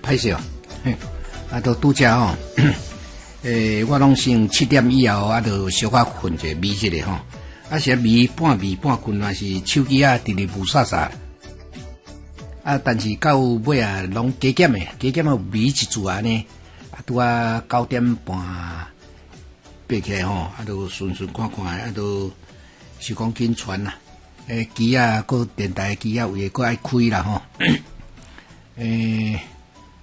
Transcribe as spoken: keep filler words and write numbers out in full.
歹势哦，啊，都拄则吼，诶，我拢先七点以后啊，就小可困者眯一下吼，啊，是眯半眯半困，还是手机啊，直直无煞煞。啊，但是到尾啊，拢加减诶，加减啊，眯一注安尼，啊，拄啊九点半爬起来吼，啊，都顺顺看看，啊，都是讲紧传啦。诶，机啊，个电台机啊，有诶，个爱开啦吼。诶，